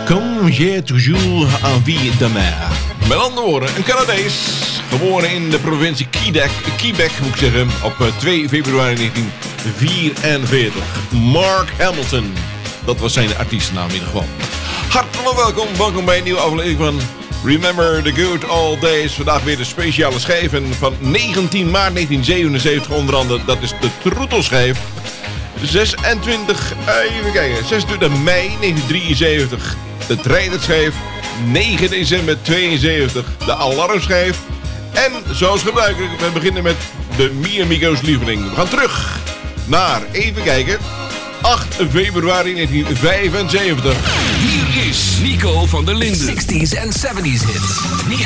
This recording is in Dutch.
Comme j'ai toujours envie de mer. Met andere woorden, een Canadees, geboren in de provincie Quebec moet ik zeggen, op 2 februari 1944. Mark Hamilton, dat was zijn artiestennaam in ieder geval. Hartelijk welkom bij een nieuwe aflevering van Remember the Good Old Days. Vandaag weer de speciale schijf van 19 maart 1977, onder andere, dat is de troetelschijf. 26 mei 1973, de trainerschijf. 9 december 72, de alarmschijf. En zoals gebruikelijk, we beginnen met de Mi Amigos lieveling. We gaan terug naar, even kijken, 8 februari 1975. Hier is Nico van der Linden. 60s en 70s hits. Mi